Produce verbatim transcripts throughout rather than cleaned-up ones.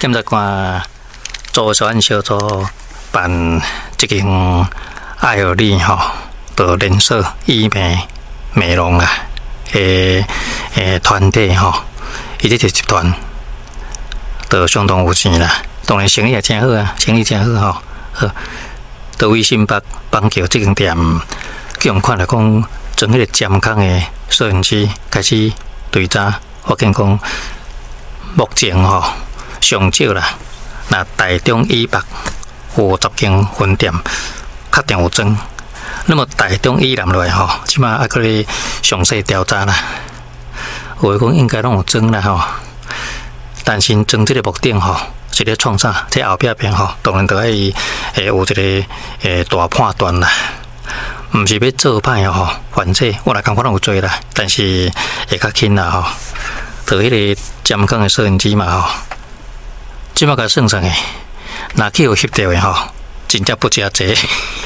检察官做专小组办这间爱尔利吼的连锁医美美容啊，诶诶团体吼，伊这个集团都相当有钱啦，当然生意也真好啊，生意真好吼。好，到微信帮帮叫这间店，叫人看来讲，从迄个监控的摄影机开始对查，我见讲目前吼上少啦，那台中医北有十间分店，确定有装。那么台中以南来吼，起码还可以详细调查啦。有讲应该拢有装啦吼，但是装这个目的吼，是咧创啥？在后壁边吼，当然都要诶有一个诶大判断啦。毋是要做歹吼，反正我来感觉拢有做啦，但是会较轻啦吼。就迄个监控的摄影机嘛吼，即马甲算算诶，若去有翕到诶吼，真正不加济。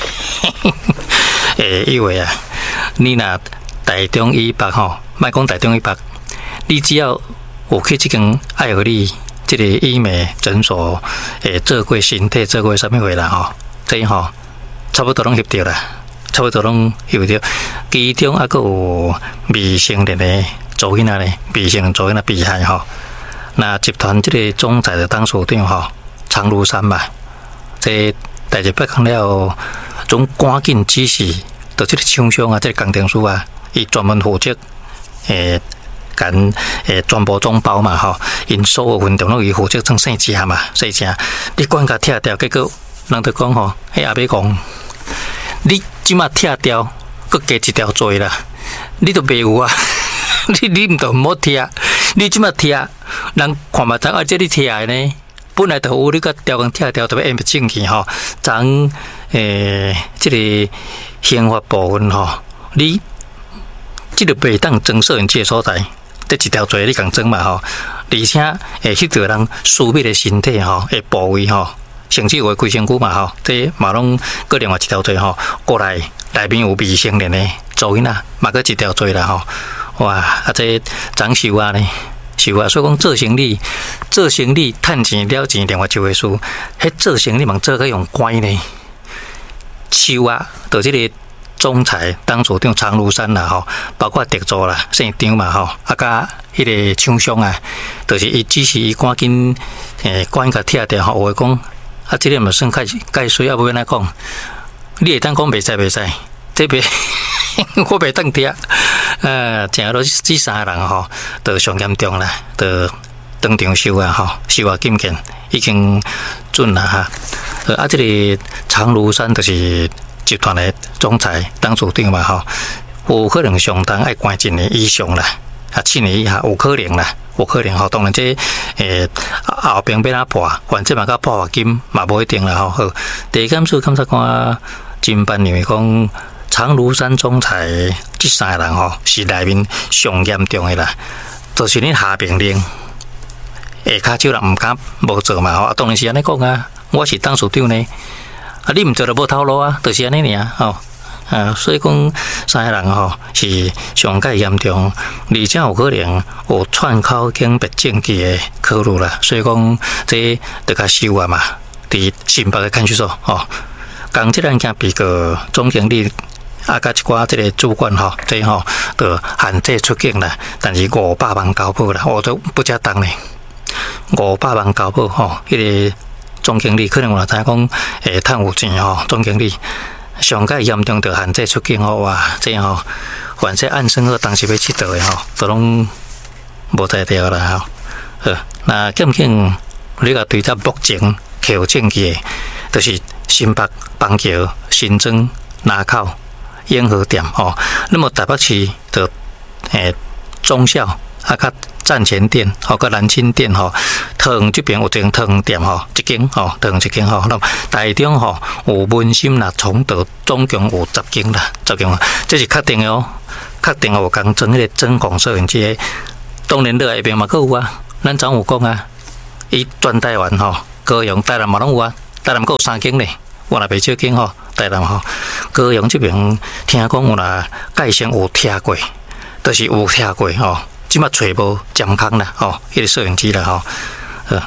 诶，因为啊，你若台中以北吼，莫讲台中以北，你只要有去即间爱尔利即个医美诊所，诶，做过身体做过啥物货啦吼，这吼差不多拢翕到啦，差不多拢翕到。其中还佫有未成年的做囡仔咧，未成年做囡仔被害吼。那集团即个总裁的当所长吼，常如山嘛，这代志发生了，总赶紧指示，到即个厂商啊，即、这个工程师啊，伊专门负责诶。干诶，全部总包嘛吼，因所有运动拢伊负责装生食嘛，生食。你管甲拆掉，结果人就讲吼，迄阿伯讲，你即马拆掉，佮加一条做啦，你都袂有啊，你你毋着毋好拆，你即马拆，人看嘛知啊，这你拆的呢，本来就有你甲条工拆掉，特别按正去吼，从诶，即、这个刑法部分吼，你即个袂当装摄影机的所在。这一条罪你共装嘛吼，而且诶，迄个人私密的身体吼，诶部位吼，甚至有规身躯嘛吼，这嘛拢个另外一条罪吼，过来内面有未成年的做囡仔，嘛个一条罪啦吼，哇，啊这长寿啊呢，寿啊，所以讲做生意，做生意趁钱了钱，另外一回事，迄做生意嘛做个用乖呢，寿啊，就这个。总裁当所长常如山啦吼，包括特助啦、县长嘛吼，啊甲迄个厂商啊，就是伊只是伊赶紧诶，赶紧甲拆掉吼。有诶讲啊，即个嘛算介介水啊，要安怎讲？你会当讲袂使袂使，这边我袂当拆。呃，正落即三个人吼，都上严重啦，都当场收啊吼，收啊金钱已经准啦哈。啊，即个常如山就是。集团的总裁当所长嘛吼，有可能相当爱关一年以上啦，啊七年以下有可能啦，有可能吼。当然这诶后边要哪破，反正嘛甲破罚金嘛无一定啦吼。好，第一检处检察官侦办认为讲，常如山总裁这三个人吼是内面上严重的啦，就是你下命令，下骹手人唔敢无做嘛吼。当然是安尼讲啊，我是当所长呢。啊，你毋做就无头路啊，就是安尼尔吼，啊，所以讲三个人吼是上介严重，而且有可能有串口经别证据的考虑啦，所以讲这得较收啊嘛，伫新北的看守所吼，讲这案件被告总经理啊，甲一寡这个主管吼，这吼就限制出境啦，但是五百万交保啦，我都不加当呢，五百万交保吼，迄个。总经理可能我知影讲，诶，趁有钱吼，总经理上介严重就限制出境吼，哇，这样吼，反正按生活当时要佚佗的吼，都拢无在调啦吼。好，那检警你个对照目前有证据的，就是新北邦桥、新庄、南口、永和店吼，那么台北市的诶忠孝啊，甲站前店，吼，个南青店，吼，汤这边有一间汤店，吼，一间，吼，汤一间，吼，那么台中，吼，有文心啦、崇德，总共有十间啦，十间，这是确定的哦，确定有讲装迄个真空摄影机，当然落下边嘛，佫有啊，咱昨有讲啊，伊全台湾吼，高雄、台南嘛拢有啊，台南佫有三间咧，我若袂少间吼，台南吼，高雄这边听讲有啦，介先有拆过，都、就是有拆过吼。即马找无监控啦，吼，迄个摄影机啦，吼，呃，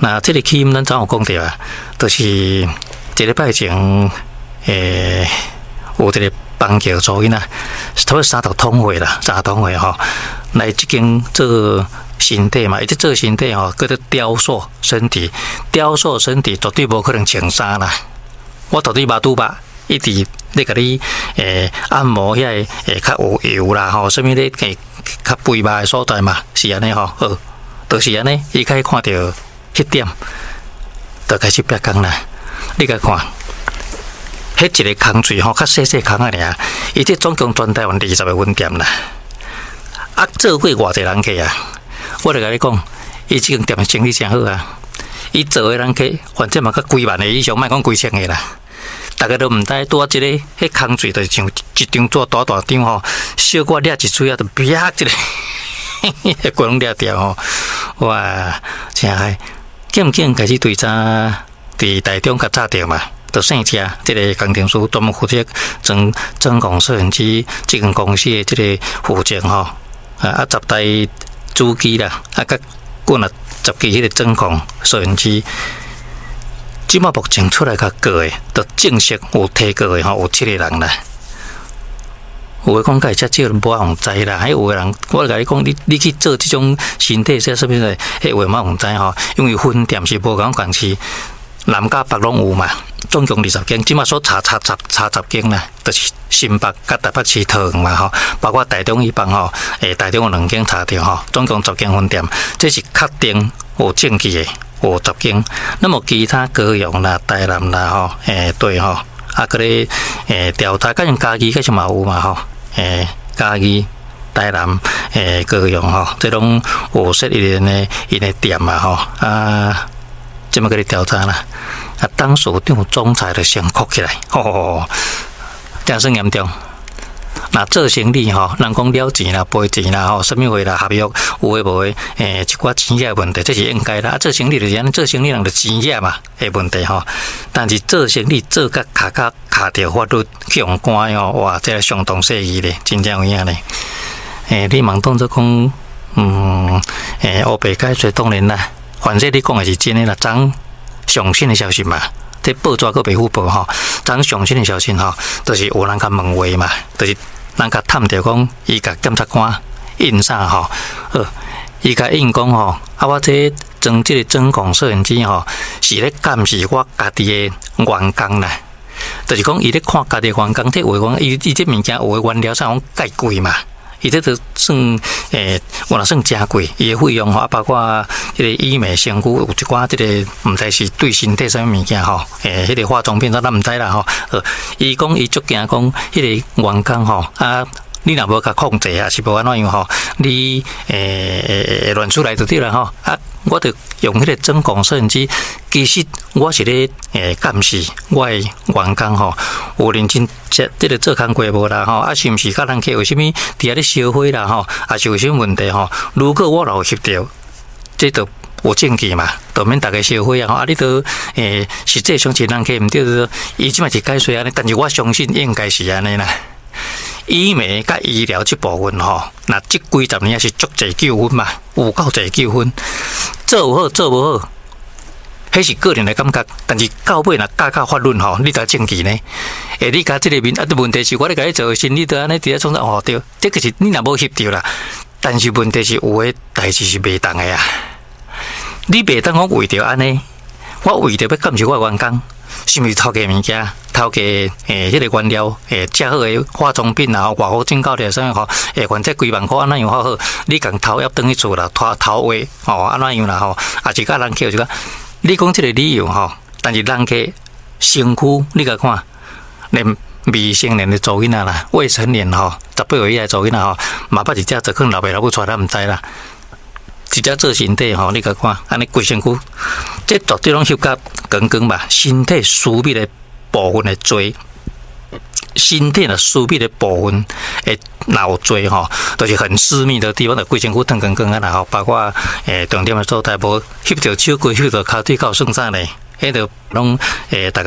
那这个起因咱早有讲到啊，就是一礼拜前，诶、欸，有一个邦桥组因啊，差不多三十通会啦，三十通会吼，来这间做身体嘛，伊即做身体吼，叫做雕塑身体，雕塑身体绝对无可能穿衫啦。我绝对捌拄捌，一直咧甲你诶、欸、按摩遐个诶较有油啦吼，什物咧诶较肥麻诶所在嘛，是安尼吼，好，就是安尼，伊开始看到迄点，就开始别工啦。你甲看，迄一个空嘴吼，较细细空啊尔，伊这总共全台湾二十个分店啦，啊做过偌济人客啊，我著甲你讲，伊即间店生意真好啊，伊做诶人客，反正嘛较几万个以上，莫讲几千个啦。大家都唔知拄啊，即个迄空嘴就是像一张纸大大张吼，小可掠一喙啊，就啪一个，迄个拢掠掉吼，哇，真嗨！渐渐开始对查伫台中甲查着嘛，就姓车，即个工程师专门负责装装控摄影机，即间公司的即个负责吼，啊啊十台主机啦，啊甲滚啊十支迄个装控摄影机。即马目前出来较过诶，就正式有提过诶吼，有七个人啦。有诶讲，介遮少无人知啦。还有诶人，我甲你讲，你你去做即种身体说什么诶，迄话冇人知吼。因为分店是无共公司，南甲北拢有嘛，总共二十间，即马所查查查查十间啦，就是新北甲台北市桃园嘛吼，包括台中以北吼，诶台中有两间查着吼，总共十间分店，这是确定有证据诶。有十间，那么其他高雄啦、台南啦吼，诶对吼，啊个咧诶调查，甲像嘉义，甲像嘛有嘛吼，诶嘉义、台南、诶高雄吼，这拢有设一个呢，因个店嘛吼，啊，这么个咧调查啦，啊当属长总裁就先哭起来，吼吼吼，真算严重。那做生意吼，人讲了钱啦、赔钱啦吼，什么话啦、合约有诶无诶，诶一寡钱遐问题，这是应该啦。做生意就是安尼，做生意人就钱遐嘛诶问题吼。但是做生意做甲卡卡卡着法律去用官吼，哇，这个相当细意咧，真正有影咧。诶，你忙当作讲，嗯，诶，乌白解说当然啦，反正你讲诶是真诶啦，咱上新诶消息嘛。这报纸个袂虎报吼，咱上新的消息吼，就是有人甲问话嘛，就是人甲探着讲，伊甲检察官印啥吼，呃，伊甲印讲吼，啊我这装这个针孔摄影机吼，是咧监视我家己的员工啦，就是讲伊咧看家己员工，这话讲伊伊这物件有诶原料啥讲介贵嘛。伊这都算诶，我若算真贵，伊诶费用吼，包括迄个医美、身躯有一寡即个毋知是对身体啥物件吼，诶，迄个化妆品咱咱毋知啦吼。呃，伊讲伊足惊讲，迄个员工吼啊，你若无甲控制啊，是无安怎样吼？你诶诶乱出来就对啦吼。啊，我着用迄个针孔摄影机，其实我是咧诶监视我诶员工吼，有认真即即个做工过无啦吼？啊，是毋是甲人客为虾米伫遐咧烧火啦吼？啊，是有啥问题吼？如果我有翕到，这就有证据嘛，就免大家烧火啊吼！啊，你都诶实际上是人客毋对，伊即卖是解说安尼，但是我相信应该是安尼啦。医美甲医疗这部分吼，那这几十年是足侪纠纷嘛，有够侪纠纷，做有好做无好，迄是个人的感觉。但是到尾若教到法律吼，你才证据呢？诶，你甲这个面啊，问题是我咧甲你做生意，都安尼伫咧创造哦对，这个是你若无翕到啦。但是问题是有诶代志是袂当诶啊，你袂当我为着安尼，我为着要监视我员工。是毋是偷价物件？偷价诶，迄、那个原料诶，遮好诶化妆品啊，外好进口的啥物吼？诶，反正几万块安怎样好好？你共偷要等于厝啦，偷偷话吼，安怎样啦吼？啊，是甲人客就讲，你讲即个理由吼，但是人客身躯你甲看，连未成年的查囡仔啦，未成年吼，十八岁以下查囡仔吼，嘛捌一只就可能老爸老母带咱毋知啦。一只做身体吼，你甲看，安尼规身躯，这绝对拢翕甲光光嘛。身体私密的部分的做，身体的私密的部分诶，若有做吼，都、就是很私密的地方，就规身躯烫光光啊啦吼，包括诶重点的所在，无翕着手规翕着骹腿，到算啥呢？迄个拢诶大。